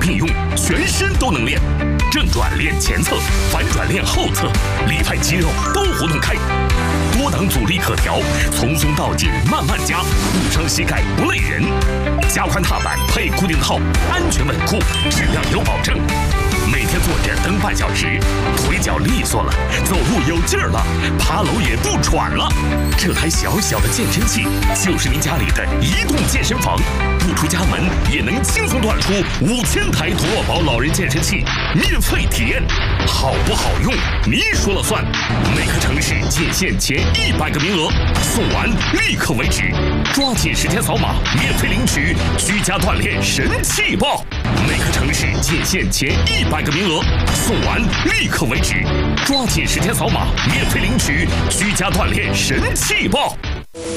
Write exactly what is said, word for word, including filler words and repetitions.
并用，全身都能练。正转练前侧，反转练后侧，里派肌肉都活动开。多档阻力可调，从松到紧慢慢加，不伤膝盖不累人。加宽踏板配固定套，安全稳固，质量有保证。每天坐着蹬半小时，腿脚利索了，走路有劲儿了，爬楼也不喘了。这台小小的健身器就是您家里的移动健身房，不出家门也能轻松锻出五千台童乐宝老人健身器，免费体验，好不好用您说了算。每个城市仅限前一百个名额，送完立刻为止，抓紧时间扫码免费领取居家锻炼神器报。每个城市仅限前一百个名额，送完立刻为止，抓紧时间扫码免费领取居家锻炼神器报。